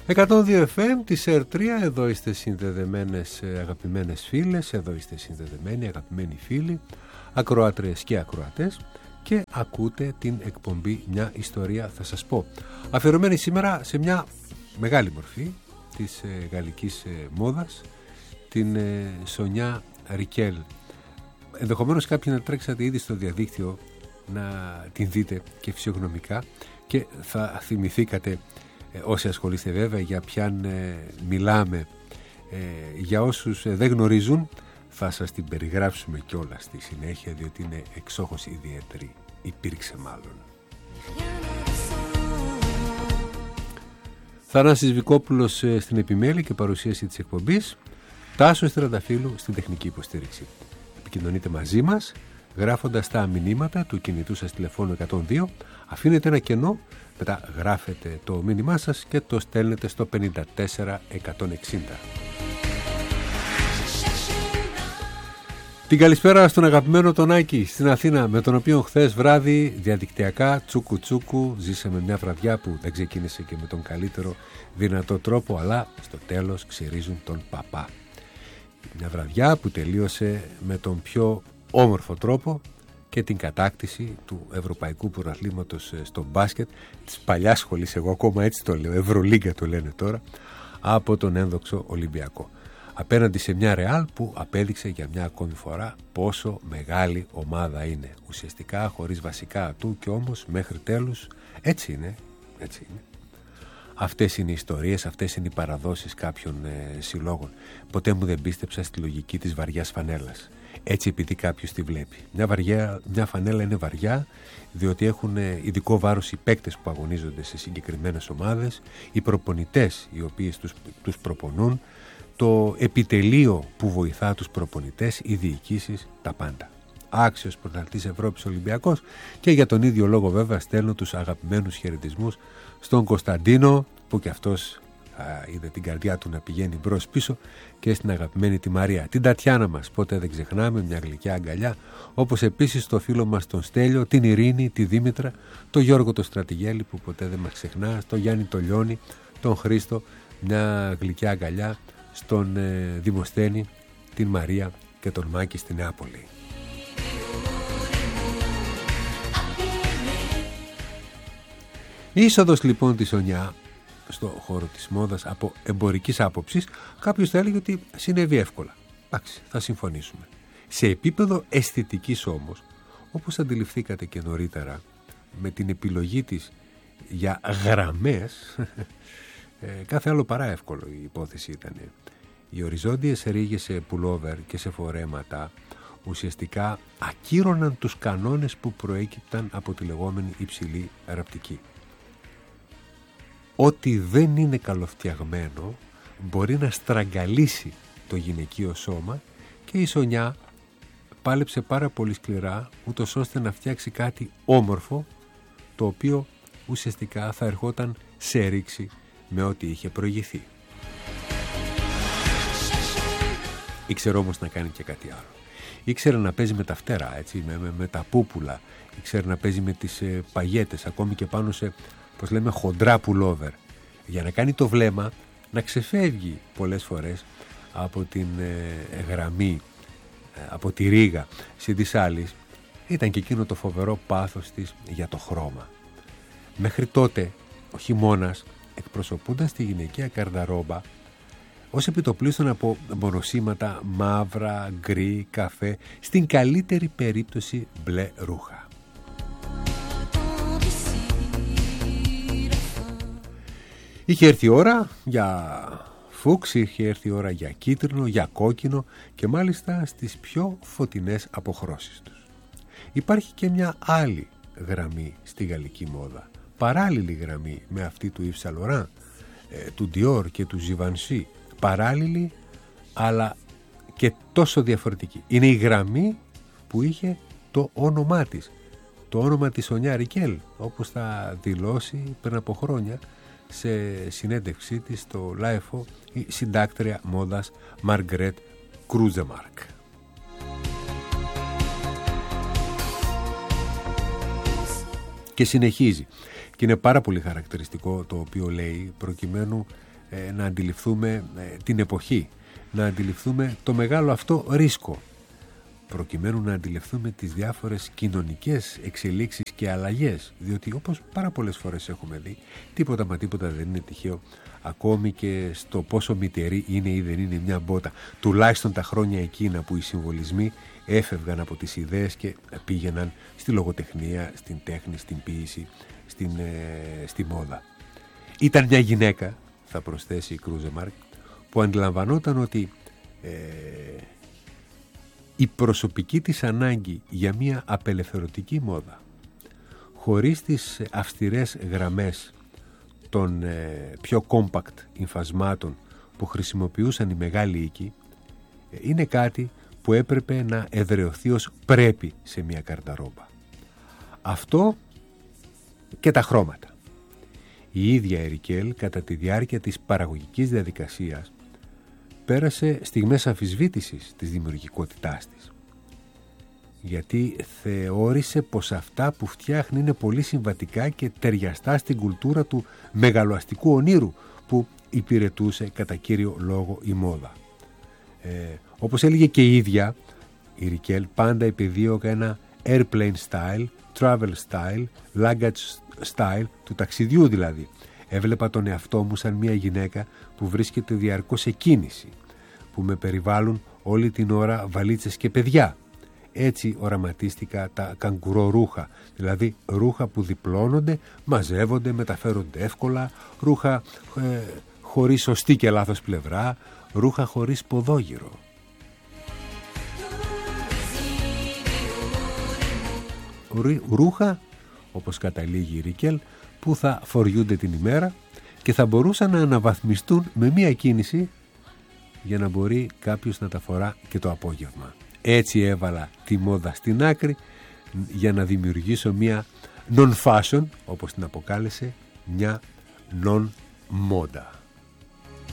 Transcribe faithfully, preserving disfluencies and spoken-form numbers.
εκατόν δύο εφ εμ της Air τρία, εδώ είστε συνδεδεμένες αγαπημένες φίλες, εδώ είστε συνδεδεμένοι αγαπημένοι φίλοι, ακροάτριες και ακροατές, και ακούτε την εκπομπή «Μια ιστορία θα σας πω», αφιερωμένη σήμερα σε μια μεγάλη μορφή της ε, γαλλικής ε, μόδας, την ε, Σονιά Ρικέλ. Ενδεχομένως κάποιοι να τρέξατε ήδη στο διαδίκτυο να την δείτε και φυσιογνωμικά και θα θυμηθήκατε, ε, όσοι ασχολείστε βέβαια, για ποιαν ε, μιλάμε. Ε, για όσους ε, δεν γνωρίζουν, θα σας την περιγράψουμε κιόλας στη συνέχεια, διότι είναι εξόχως ιδιαίτερη. Υπήρξε μάλλον. Θανάσης Βικόπουλος ε, στην επιμέλεια και παρουσίαση της εκπομπής, Τάσος Τριανταφύλου στην τεχνική υποστήριξη. Επικοινωνείτε μαζί μας γράφοντας τα μηνύματα του κινητού σας τηλεφώνου εκατόν δύο, αφήνετε ένα κενό, μετά γράφετε το μήνυμά σας και το στέλνετε στο πενήντα τέσσερα εκατόν εξήντα. Την καλησπέρα στον αγαπημένο τον Άκη στην Αθήνα, με τον οποίο χθες βράδυ διαδικτυακά τσούκου τσούκου ζήσαμε μια βραδιά που δεν ξεκίνησε και με τον καλύτερο δυνατό τρόπο, αλλά στο τέλος ξυρίζουν τον παπά. Μια βραδιά που τελείωσε με τον πιο όμορφο τρόπο και την κατάκτηση του Ευρωπαϊκού Πρωταθλήματος στο μπάσκετ της παλιάς σχολής, εγώ ακόμα έτσι το λέω, Ευρωλίγκα το λένε τώρα, από τον ένδοξο Ολυμπιακό, απέναντι σε μια Ρεάλ που απέδειξε για μια ακόμη φορά πόσο μεγάλη ομάδα είναι. Ουσιαστικά χωρίς βασικά ατού, και όμως μέχρι τέλους έτσι είναι, έτσι είναι. Αυτές είναι οι ιστορίες, αυτές είναι οι παραδόσεις κάποιων ε, συλλόγων. Ποτέ μου δεν πίστεψα στη λογική της βαριάς φανέλας. Έτσι επειδή κάποιος τη βλέπει. Μια, βαριά, μια φανέλα είναι βαριά διότι έχουν ειδικό βάρος οι παίκτες που αγωνίζονται σε συγκεκριμένες ομάδες, οι προπονητές οι οποίοι τους, τους προπονούν, το επιτελείο που βοηθά τους προπονητές, οι διοικήσεις, τα πάντα. Άξιος πρωταθλητής Ευρώπης Ολυμπιακός, και για τον ίδιο λόγο βέβαια στέλνω τους αγαπημένους χαιρετισμούς στον Κωνσταντίνο, που και αυτός α, είδε την καρδιά του να πηγαίνει μπρος πίσω, και στην αγαπημένη τη Μαρία, την Τατιάνα μας, ποτέ δεν ξεχνάμε, μια γλυκιά αγκαλιά, όπως επίσης το φίλο μας τον Στέλιο, την Ειρήνη, τη Δήμητρα, τον Γιώργο το Στρατηγέλη που ποτέ δεν μας ξεχνά, τον Γιάννη το Λιώνη, τον Χρήστο, μια γλυκιά αγκαλιά, στον ε, Δημοσθένη, την Μαρία και τον Μάκη στη Νεάπολη. Η είσοδος λοιπόν της Σονιά στο χώρο της μόδας από εμπορικής άποψης, κάποιος θα έλεγε ότι συνέβη εύκολα. Εντάξει, θα συμφωνήσουμε. Σε επίπεδο αισθητικής όμως, όπως αντιληφθήκατε και νωρίτερα, με την επιλογή της για γραμμές, κάθε άλλο παρά εύκολο η υπόθεση ήταν. Οι οριζόντιες ρίγες σε πουλόβερ και σε φορέματα ουσιαστικά ακύρωναν τους κανόνες που προέκυπταν από τη λεγόμενη υψηλή ραπτική. Ό,τι δεν είναι καλοφτιαγμένο μπορεί να στραγγαλίσει το γυναικείο σώμα, και η Σονιά πάλεψε πάρα πολύ σκληρά ούτως ώστε να φτιάξει κάτι όμορφο, το οποίο ουσιαστικά θα ερχόταν σε ρήξη με ό,τι είχε προηγηθεί. Ήξερε όμως να κάνει και κάτι άλλο. Ήξερε να παίζει με τα φτερά, έτσι, με, με, με τα πούπουλα. Ήξερε να παίζει με τις ε, παγιέτες, ακόμη και πάνω σε, πώς λέμε, χοντρά πουλόβερ. Για να κάνει το βλέμμα να ξεφεύγει πολλές φορές από την ε, γραμμή, ε, από τη ρίγα σε της άλλης. Ήταν και εκείνο το φοβερό πάθος της για το χρώμα. Μέχρι τότε ο χειμώνας εκπροσωπούνταν στη γυναικεία καρδαρόμπα ως επιτοπλίστων από μονοσήματα μαύρα, γκρι, καφέ, στην καλύτερη περίπτωση μπλε ρούχα. Είχε έρθει η ώρα για φούξ, είχε έρθει η ώρα για κίτρινο, για κόκκινο, και μάλιστα στις πιο φωτεινές αποχρώσεις τους. Υπάρχει και μια άλλη γραμμή στη γαλλική μόδα, παράλληλη γραμμή με αυτή του Yves Saint Laurent, του Dior και του Givenchy, παράλληλη αλλά και τόσο διαφορετική. Είναι η γραμμή που είχε το όνομά της, το όνομα της Σονιά Ρικέλ, όπως θα δηλώσει πριν από χρόνια σε συνέντευξή της στο Λάιφο η συντάκτρια μόδας Μαργκρέτ Κρούζεμαρκ. Και συνεχίζει, και είναι πάρα πολύ χαρακτηριστικό το οποίο λέει, προκειμένου ε, να αντιληφθούμε ε, την εποχή, να αντιληφθούμε το μεγάλο αυτό ρίσκο, προκειμένου να αντιληφθούμε τις διάφορες κοινωνικές εξελίξεις και αλλαγές, διότι όπως πάρα πολλές φορές έχουμε δει, τίποτα μα τίποτα δεν είναι τυχαίο, ακόμη και στο πόσο μητερή είναι ή δεν είναι μια μπότα, τουλάχιστον τα χρόνια εκείνα που οι συμβολισμοί έφευγαν από τις ιδέες και πήγαιναν στη λογοτεχνία, στην τέχνη, στην ποίηση, στην, ε, στη μόδα. Ήταν μια γυναίκα, θα προσθέσει η Κρούζεμαρκ, που αντιλαμβανόταν ότι ε, η προσωπική της ανάγκη για μια απελευθερωτική μόδα, χωρίς τις αυστηρές γραμμές των ε, πιο compact υφασμάτων που χρησιμοποιούσαν οι μεγάλοι οίκοι, ε, είναι κάτι που έπρεπε να εδραιωθεί ως πρέπει σε μια καρταρόμπα. Αυτό και τα χρώματα. Η ίδια Ερικέλ κατά τη διάρκεια της παραγωγικής διαδικασίας πέρασε στιγμές αμφισβήτησης της δημιουργικότητάς της, γιατί θεώρησε πως αυτά που φτιάχνει είναι πολύ συμβατικά και ταιριαστά στην κουλτούρα του μεγαλοαστικού ονείρου που υπηρετούσε κατά κύριο λόγο η μόδα. Ε, όπως έλεγε και η ίδια, η Ρικέλ πάντα επιδίωκα ένα airplane style, travel style, luggage style, του ταξιδιού δηλαδή. Έβλεπα τον εαυτό μου σαν μια γυναίκα που βρίσκεται διαρκώς σε κίνηση, που με περιβάλλουν όλη την ώρα βαλίτσες και παιδιά. Έτσι οραματίστηκα τα καγκουρό ρούχα, δηλαδή ρούχα που διπλώνονται, μαζεύονται, μεταφέρονται εύκολα, ρούχα ε, χωρίς σωστή και λάθος πλευρά, ρούχα χωρίς ποδόγυρο. Ρούχα, όπως καταλήγει η Ρικέλ, που θα φοριούνται την ημέρα και θα μπορούσαν να αναβαθμιστούν με μία κίνηση για να μπορεί κάποιος να τα φορά και το απόγευμα. Έτσι έβαλα τη μόδα στην άκρη για να δημιουργήσω μία non-fashion, όπως την αποκάλεσε, μια non-μόντα.